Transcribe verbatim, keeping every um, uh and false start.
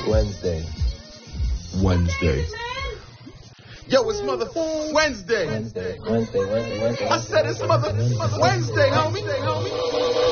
Wednesday. Wednesday. Yo, it's mother Wednesday. Wednesday. Wednesday. Wednesday. Wednesday. I said it's mother Wednesday, homie. homie.